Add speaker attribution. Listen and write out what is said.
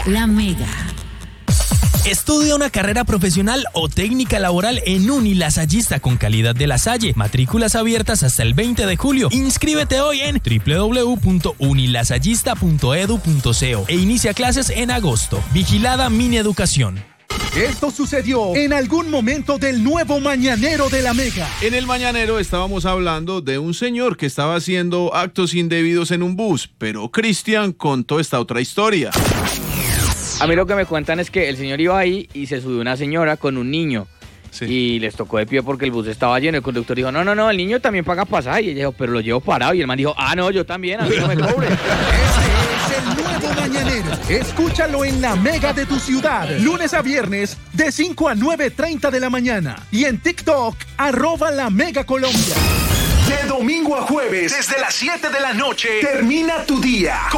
Speaker 1: La Mega.
Speaker 2: Estudia una carrera profesional o técnica laboral en Unilasallista con calidad de La Salle. Matrículas abiertas hasta el 20 de julio. Inscríbete hoy en www.unilasallista.edu.co e inicia clases en agosto. Vigilada Mineducación.
Speaker 3: Esto sucedió en algún momento del nuevo Mañanero de La Mega.
Speaker 4: En el Mañanero estábamos hablando de un señor que estaba haciendo actos indebidos en un bus, pero Cristian contó esta otra historia.
Speaker 5: A mí lo que me cuentan es que el señor iba ahí y se subió una señora con un niño.
Speaker 4: Sí.
Speaker 5: Y les tocó de pie porque el bus estaba lleno. El conductor dijo, no, el niño también paga pasaje. Y ella dijo, pero lo llevo parado. Y el man dijo, no, yo también, a mí no me cobre.
Speaker 3: Este es el nuevo Mañanero. Escúchalo en La Mega de tu ciudad. Lunes a viernes de 5 a 9:30 de la mañana. Y en TikTok, @LaMegaColombia. De domingo a jueves, desde las 7 de la noche, termina tu día